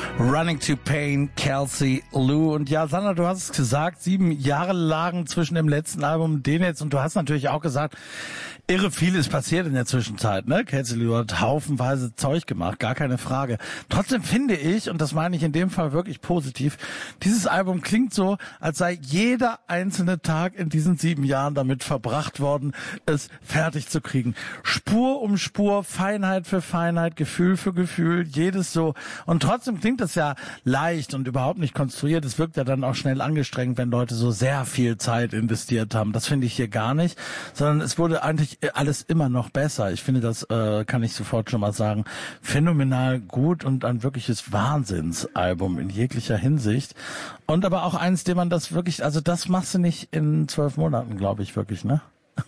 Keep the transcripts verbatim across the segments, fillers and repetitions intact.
Running to Pain, Kelsey Lou. Und ja, Sandra, du hast es gesagt, sieben Jahre lagen zwischen dem letzten Album und dem jetzt. Und du hast natürlich auch gesagt, irre viel ist passiert in der Zwischenzeit, ne? Kelsey Lou hat haufenweise Zeug gemacht, gar keine Frage. Trotzdem finde ich, und das meine ich in dem Fall wirklich positiv, dieses Album klingt so, als sei jeder einzelne Tag in diesen sieben Jahren damit verbracht worden, es fertig zu kriegen. Spur um Spur, Feinheit für Feinheit, Gefühl für Gefühl, jedes so. Und trotzdem klingt das ja leicht und überhaupt nicht konstruiert. Es wirkt ja dann auch schnell angestrengt, wenn Leute so sehr viel Zeit investiert haben. Das finde ich hier gar nicht, sondern es wurde eigentlich alles immer noch besser. Ich finde, das äh, kann ich sofort schon mal sagen, phänomenal gut und ein wirkliches Wahnsinnsalbum in jeglicher Hinsicht. Und aber auch eins, dem man das wirklich, also das machst du nicht in zwölf Monaten, glaube ich, wirklich, ne?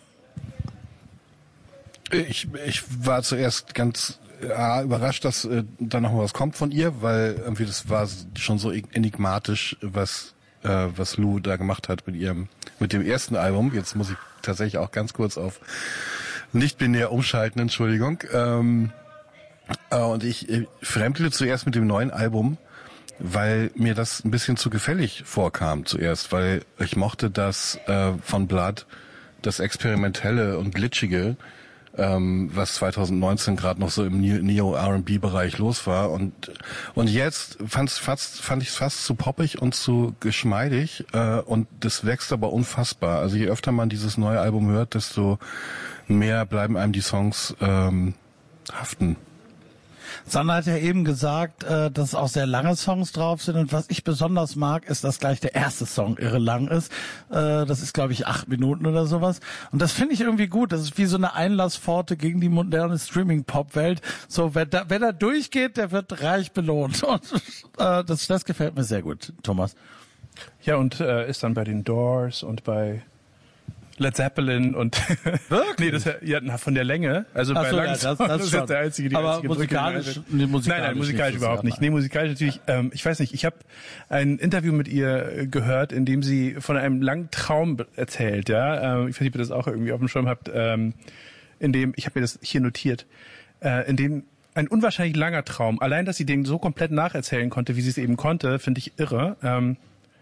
Ich, ich war zuerst ganz ja, überrascht, dass äh, da noch mal was kommt von ihr, weil irgendwie das war schon so enigmatisch, was äh, was Lou da gemacht hat mit ihrem mit dem ersten Album. Jetzt muss ich tatsächlich auch ganz kurz auf nicht-binär umschalten, Entschuldigung. Ähm, äh, und ich äh, fremdelte zuerst mit dem neuen Album, weil mir das ein bisschen zu gefällig vorkam zuerst, weil ich mochte das äh, von Blood, das Experimentelle und Glitchige, ähm, was zwanzig neunzehn gerade noch so im Neo-R and B-Bereich los war. Und und jetzt fand's fast, fand ich es fast zu poppig und zu geschmeidig. Äh, und das wächst aber unfassbar. Also je öfter man dieses neue Album hört, desto mehr bleiben einem die Songs ähm, haften. Sandra hat ja eben gesagt, äh, dass auch sehr lange Songs drauf sind. Und was ich besonders mag, ist, dass gleich der erste Song irre lang ist. Äh, das ist, glaube ich, acht Minuten oder sowas. Und das finde ich irgendwie gut. Das ist wie so eine Einlasspforte gegen die moderne Streaming-Pop-Welt. So, wer da, wer da durchgeht, der wird reich belohnt. Und äh, das, das gefällt mir sehr gut, Thomas. Ja, und äh, ist dann bei den Doors und bei Led Zeppelin und nee, das ja na, von der Länge, also Ach bei so, langen ja, das, Songs, das, das ist jetzt der einzige, die aber einzige musikalisch, Brücke, nee, musikalisch, nein, nein, musikalisch nicht überhaupt so nicht. Nee, musikalisch natürlich, ähm, ich weiß nicht, ich habe ein Interview mit ihr gehört, in dem sie von einem langen Traum erzählt, ja, ähm, ich weiß nicht, ob ihr das auch irgendwie auf dem Schirm habt, ähm, in dem, ich habe mir das hier notiert, äh, in dem ein unwahrscheinlich langer Traum, allein, dass sie den so komplett nacherzählen konnte, wie sie es eben konnte, finde ich irre, ähm,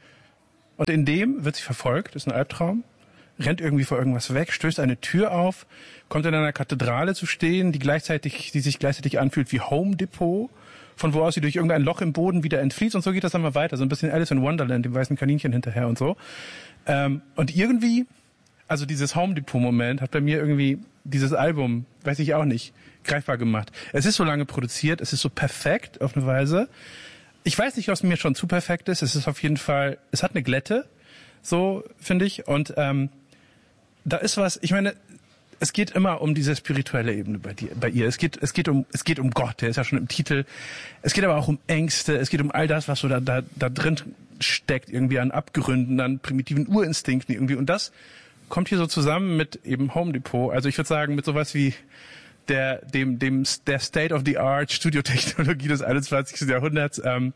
und in dem wird sie verfolgt, das ist ein Albtraum, rennt irgendwie vor irgendwas weg, stößt eine Tür auf, kommt in einer Kathedrale zu stehen, die gleichzeitig, die sich gleichzeitig anfühlt wie Home Depot, von wo aus sie durch irgendein Loch im Boden wieder entfließt, und so geht das dann mal weiter, so ein bisschen Alice in Wonderland, dem weißen Kaninchen hinterher und so. Ähm, und irgendwie, also dieses Home Depot Moment hat bei mir irgendwie dieses Album, weiß ich auch nicht, greifbar gemacht. Es ist so lange produziert, es ist so perfekt auf eine Weise. Ich weiß nicht, was mir schon zu perfekt ist. Es ist auf jeden Fall, es hat eine Glätte, so finde ich, und ähm, da ist was, ich meine, es geht immer um diese spirituelle Ebene bei dir, bei ihr. Es geht, es geht um, es geht um Gott, der ist ja schon im Titel. Es geht aber auch um Ängste, es geht um all das, was so da, da, da drin steckt, irgendwie an Abgründen, an primitiven Urinstinkten irgendwie. Und das kommt hier so zusammen mit eben Home Depot. Also ich würde sagen, mit sowas wie der, dem, dem, der State-of-the-Art Studiotechnologie des einundzwanzigsten Jahrhunderts, ähm,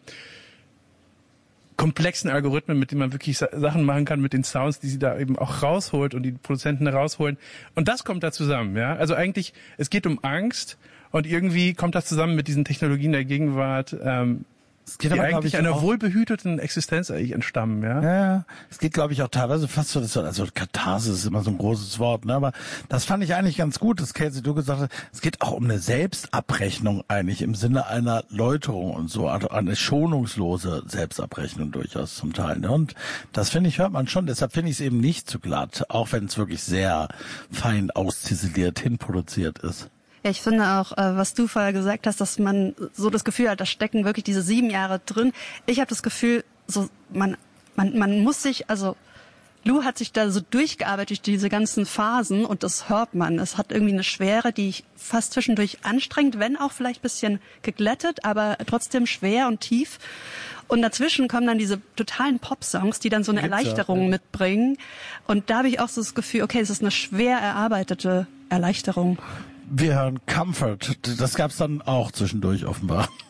komplexen Algorithmen, mit denen man wirklich Sachen machen kann, mit den Sounds, die sie da eben auch rausholt und die Produzenten rausholen. Und das kommt da zusammen, ja. Also eigentlich, es geht um Angst und irgendwie kommt das zusammen mit diesen Technologien der Gegenwart, ähm, es geht die aber, eigentlich einer wohlbehüteten Existenz eigentlich entstammen, ja. Ja, ja. Es geht, glaube ich, auch teilweise fast so, das, also Katharsis ist immer so ein großes Wort, ne? Aber das fand ich eigentlich ganz gut, dass Kelsey, du gesagt hast, es geht auch um eine Selbstabrechnung eigentlich im Sinne einer Läuterung und so, also eine schonungslose Selbstabrechnung durchaus zum Teil, ne? Und das finde ich, hört man schon, deshalb finde ich es eben nicht zu glatt, auch wenn es wirklich sehr fein ausziseliert hinproduziert ist. Ja, ich finde auch, äh, was du vorher gesagt hast, dass man so das Gefühl hat, da stecken wirklich diese sieben Jahre drin. Ich habe das Gefühl, so man man man muss sich, also Lou hat sich da so durchgearbeitet durch diese ganzen Phasen und das hört man. Es hat irgendwie eine Schwere, die ich fast zwischendurch anstrengend, wenn auch vielleicht ein bisschen geglättet, aber trotzdem schwer und tief. Und dazwischen kommen dann diese totalen Pop-Songs, die dann so eine Gibt's Erleichterung auch, ja. mitbringen. Und da habe ich auch so das Gefühl, okay, es ist eine schwer erarbeitete Erleichterung. Wir hören Comfort. Das gab's dann auch zwischendurch offenbar.